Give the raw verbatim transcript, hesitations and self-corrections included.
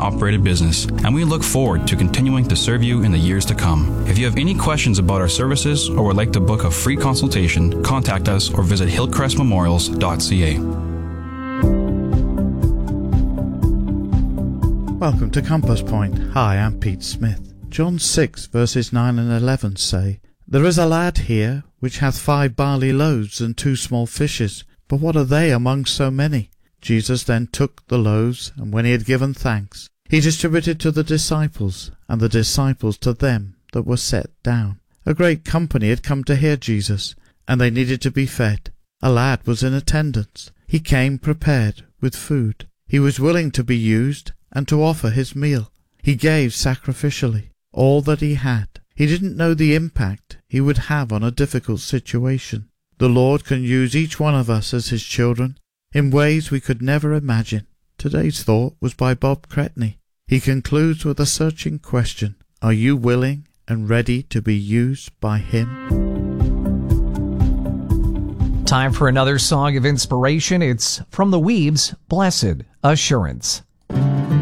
operated business, and we look forward to continuing to serve you in the years to come. If you have any questions about our services or would like to book a free consultation, contact us or visit hillcrest memorials dot c a. Welcome to Compass Point. Hi, I'm Pete Smith. John six verses nine and eleven say, There is a lad here which hath five barley loaves and two small fishes, but what are they among so many? Jesus then took the loaves, and when he had given thanks, he distributed to the disciples, and the disciples to them that were set down. A great company had come to hear Jesus, and they needed to be fed. A lad was in attendance. He came prepared with food. He was willing to be used and to offer his meal. He gave sacrificially all that he had. He didn't know the impact he would have on a difficult situation. The Lord can use each one of us as his children in ways we could never imagine. Today's thought was by Bob Cretney. He concludes with a searching question. Are you willing and ready to be used by him? Time for another song of inspiration. It's from the Weaves, Blessed Assurance.